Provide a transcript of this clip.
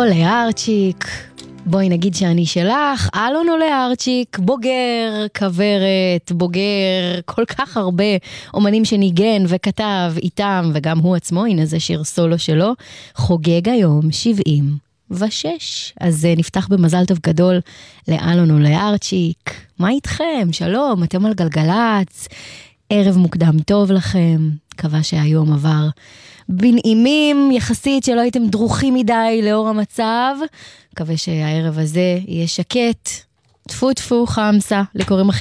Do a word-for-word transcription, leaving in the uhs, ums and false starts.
לארצ'יק, בואי נגיד שאני שלך, אלון לארצ'יק, בוגר, כברת, בוגר, כל כך הרבה אומנים שניגן וכתב איתם, וגם הוא עצמו, הנה זה שיר סולו שלו, חוגג היום שבעים ושש. אז נפתח במזל טוב גדול לאלון לארצ'יק. מה איתכם? שלום, אתם על גלגלץ, ערב מוקדם טוב לכם, מקווה שהיום עבר בנעימים, יחסית שלא הייתם דרוכים מדי לאור המצב, מקווה שהערב הזה יהיה שקט, תפו תפו חמסה לקוראים אחרים.